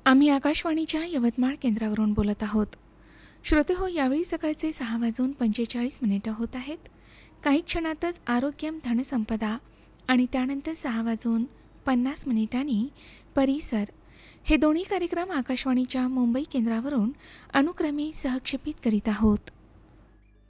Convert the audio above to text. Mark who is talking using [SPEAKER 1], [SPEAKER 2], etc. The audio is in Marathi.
[SPEAKER 1] आम्ही आकाशवाणीच्या यवतमाळ केंद्रावरून बोलत आहोत. श्रोते हो, यावेळी सकाळचे 6:45 होत आहेत. काही क्षणातच आरोग्यम धनसंपदा आणि त्यानंतर 6:50 परिसर हे दोन्ही कार्यक्रम आकाशवाणीच्या मुंबई केंद्रावरून अनुक्रमे सहक्षेपित करीत आहोत.